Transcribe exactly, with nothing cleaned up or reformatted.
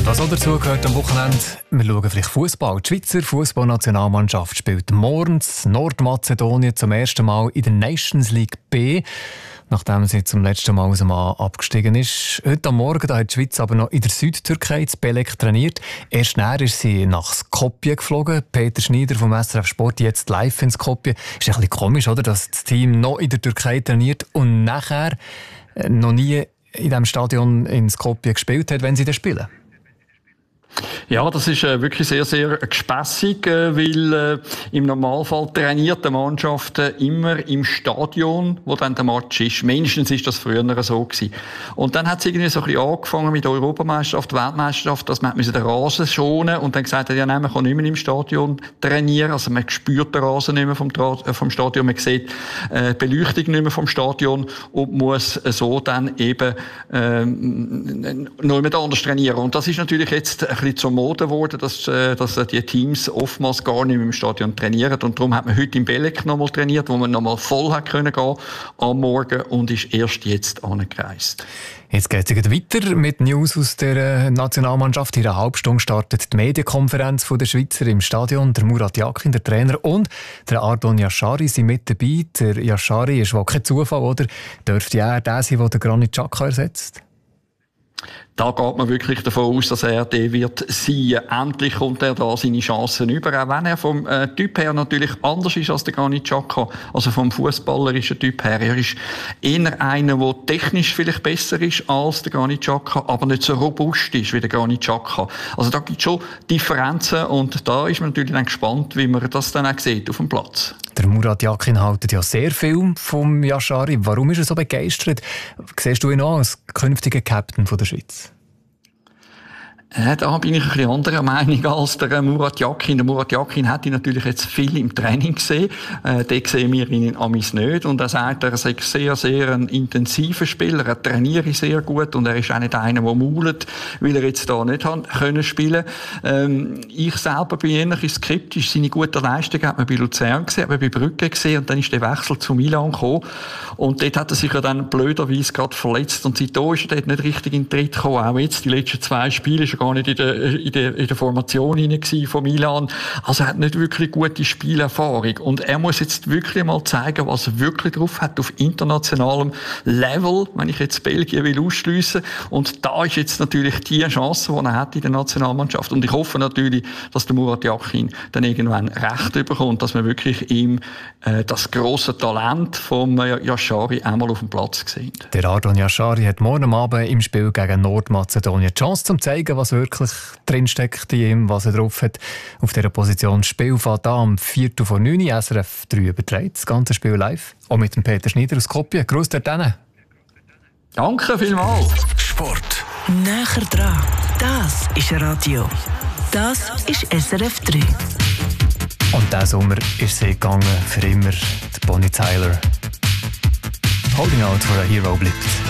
Was auch dazu gehört am Wochenende, wir schauen vielleicht Fußball. Die Schweizer Fußballnationalmannschaft spielt morgen in Nordmazedonien zum ersten Mal in der Nations League B, nachdem sie zum letzten Mal aus dem A abgestiegen ist. Heute am Morgen da hat die Schweiz aber noch in der Südtürkei in Belek trainiert. Erst nachher ist sie nach Skopje geflogen. Peter Schneider vom S R F Sport, jetzt live in Skopje. Ist ein bisschen komisch, oder, dass das Team noch in der Türkei trainiert und nachher noch nie in diesem Stadion in Skopje gespielt hat, wenn sie da spielen. Ja, das ist äh, wirklich sehr, sehr gespässig, äh, weil äh, im Normalfall trainiert die Mannschaft äh, immer im Stadion, wo dann der Match ist. Mindestens ist das früher so gewesen. Und dann hat es irgendwie so ein bisschen angefangen mit der Europameisterschaft, Weltmeisterschaft, dass man den Rasen schonen und dann gesagt hat, ja, nein, man kann nicht mehr im Stadion trainieren. Also man spürt den Rasen nicht mehr vom, Tra- äh, vom Stadion, man sieht äh, die Beleuchtung nicht mehr vom Stadion und muss äh, so dann eben äh, noch jemand anders trainieren. Und das ist natürlich jetzt ein bisschen zur Mode geworden, dass, äh, dass die Teams oftmals gar nicht mehr im Stadion trainieren. Und darum hat man heute in Belek nochmal trainiert, wo man nochmal voll hat können gehen am Morgen und ist erst jetzt angereist. Jetzt geht es weiter mit News aus der Nationalmannschaft. In einer halben Stunde startet die Medienkonferenz der Schweizer im Stadion. Der Murat Yakin, der Trainer, und der Ardon Yashari sind mit dabei. Der Yashari ist wohl kein Zufall, oder? Dürfte er der sein, der Granit Xhaka ersetzt? Da geht man wirklich davon aus, dass er der wird sein. Endlich kommt er da seine Chancen über, auch wenn er vom äh, Typ her natürlich anders ist als der Granit Xhaka, also vom fußballerischen Typ her. Er ist eher einer, der technisch vielleicht besser ist als der Granit Xhaka, aber nicht so robust ist wie der Granit Xhaka. Also da gibt es schon Differenzen und da ist man natürlich dann gespannt, wie man das dann auch sieht auf dem Platz. Der Murat Yakin hält ja sehr viel vom Yashari. Warum ist er so begeistert? Siehst du ihn auch als künftigen Captain von der Schweiz? Äh, da bin ich ein bisschen anderer Meinung als der Murat Yakin. Der Murat Yakin hat ihn natürlich jetzt viel im Training gesehen. Äh, dort sehen wir ihn in Amis nicht. Und er sagt, er sei sehr, sehr ein intensiver Spieler. Er trainiere sehr gut und er ist auch nicht einer, der maulet, weil er jetzt da nicht hat können spielen. Ähm, ich selber bin eher ein bisschen skeptisch. Seine gute Leistung hat man bei Luzern gesehen, aber bei Brügge gesehen und dann ist der Wechsel zu Milan gekommen. Und dort hat er sich ja dann blöderweise gerade verletzt und seitdem ist er dort nicht richtig in den Tritt gekommen. Auch jetzt, die letzten zwei Spiele, ist er gar nicht in der, in der, in der Formation hinein von Milan. Also er hat nicht wirklich gute Spielerfahrung. Und er muss jetzt wirklich mal zeigen, was er wirklich drauf hat auf internationalem Level, wenn ich jetzt Belgien will ausschliessen. Und da ist jetzt natürlich die Chance, die er hat in der Nationalmannschaft. Und ich hoffe natürlich, dass der Murat Yakin dann irgendwann Recht bekommt, dass man wirklich ihm äh, das grosse Talent vom Yashari einmal auf dem Platz sieht. Der Ardon Yashari hat morgen Abend im Spiel gegen Nordmazedonien die Chance, um zu zeigen, was wirklich drinsteckt in ihm, was er drauf hat. Auf dieser Position Spiel fährt an am Viertel vor neun Uhr, S R F drei überträgt das ganze Spiel live. Auch mit dem Peter Schneider aus Skopje. Gruß dort hin. Danke vielmals. Sport. Näher dran. Das ist Radio. Das ist S R F drei. Und diesen Sommer ist sie gegangen, für immer, die Bonnie Tyler. Holding out for a Hero bleibt.